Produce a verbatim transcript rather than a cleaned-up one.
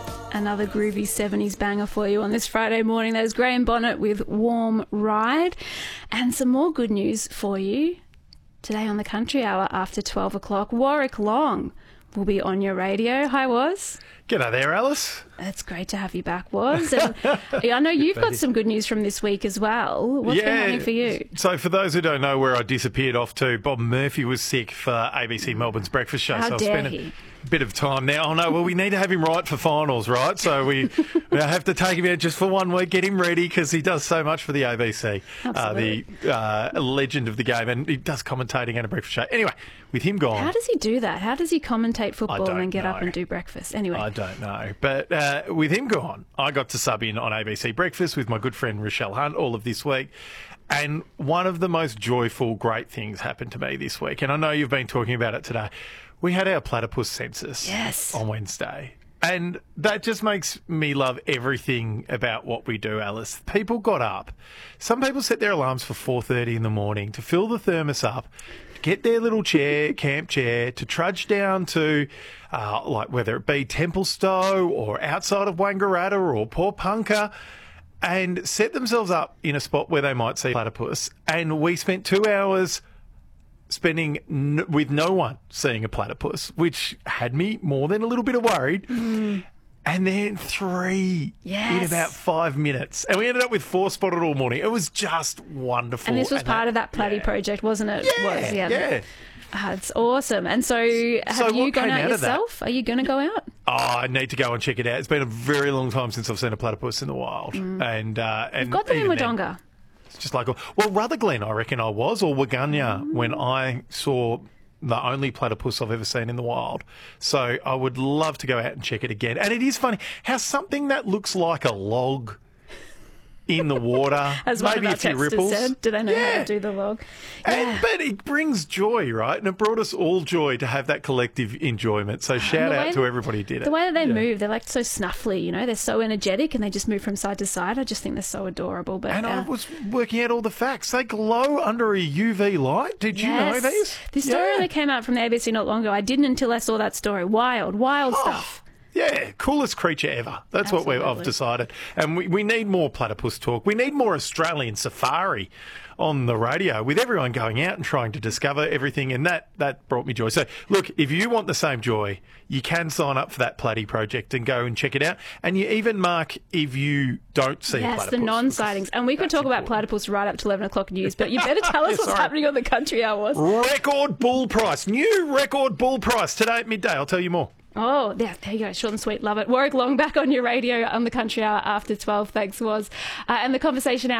Another groovy seventies banger for you on this Friday morning. There's Graham Bonnet with Warm Ride. And some more good news for you today on the Country Hour after twelve o'clock. Warwick Long will be on your radio. Hi, Waz. G'day there, Alice. It's great to have you back, Waz. And I know you've got some good news from this week as well. What's yeah, been happening for you? So for those who don't know where I disappeared off to, Bob Murphy was sick for A B C Melbourne's breakfast show. How so dare I've spent he? a bit of time now. Oh, no, well, we need to have him right for finals, right? So we, we have to take him out just for one week, get him ready, because he does so much for the A B C, uh, the uh, legend of the game, and he does commentating and a breakfast show. Anyway, with him gone... How does he do that? How does he commentate football and then get know. up and do breakfast? Anyway. I don't know. But uh, with him gone, I got to sub in on A B C Breakfast with my good friend Rochelle Hunt all of this week. And one of the most joyful, great things happened to me this week. And I know you've been talking about it today. We had our platypus census yes. on Wednesday. And that just makes me love everything about what we do, Alice. People got up. Some people set their alarms for four thirty in the morning to fill the thermos up, to get their little chair, camp chair, to trudge down to, uh, like, whether it be Templestowe or outside of Wangaratta or Port Punka, and set themselves up in a spot where they might see platypus. And we spent two hours spending n- with no one seeing a platypus, which had me more than a little bit of worried. Mm. And then three yes. in about five minutes. And we ended up with four spotted all morning. It was just wonderful. And this was and part that, of that Platy yeah. project, wasn't it? Yeah, was, yeah. yeah. Uh, it's awesome. And so have so you gone out, out yourself? Are you going to go out? Oh, I need to go and check it out. It's been a very long time since I've seen a platypus in the wild. Mm. And, uh, and You've got them in Wodonga. Then, it's just like, well, Rutherglen, I reckon I was, or Waganya, mm. when I saw the only platypus I've ever seen in the wild. So I would love to go out and check it again. And it is funny how something that looks like a log in the water, as maybe one a of few our ripples. Said, did I know yeah. how to do the log? Yeah. And, but it brings joy, right? And it brought us all joy to have that collective enjoyment. So shout out to everybody who did it. The way that they yeah. move, they're like so snuffly, you know? They're so energetic and they just move from side to side. I just think they're so adorable. But And uh, I was working out all the facts. They glow under a U V light. Did you yes. know this? The story yeah. that came out from the A B C not long ago, I didn't until I saw that story. Wild, wild oh. stuff. Yeah, coolest creature ever. That's Absolutely. what we, I've decided. And we, we need more platypus talk. We need more Australian safari on the radio with everyone going out and trying to discover everything. And that, that brought me joy. So, look, if you want the same joy, you can sign up for that Platy project and go and check it out. And you even mark if you don't see yes, a platypus. the non-sightings. And we could talk important. about platypus right up to eleven o'clock news, but you better tell us yeah, what's sorry. happening on the Country Hour. Record bull price. New record bull price today at midday. I'll tell you more. Oh, yeah, there you go. Short and sweet. Love it. Warwick Long back on your radio on the Country Hour after twelve. Thanks, Waz. Uh, and the conversation hour.